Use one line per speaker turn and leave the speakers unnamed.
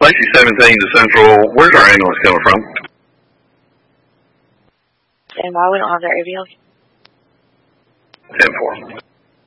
Lacey 17 to Central. Where's our ambulance coming from?
And why we don't have that radio?
10-4.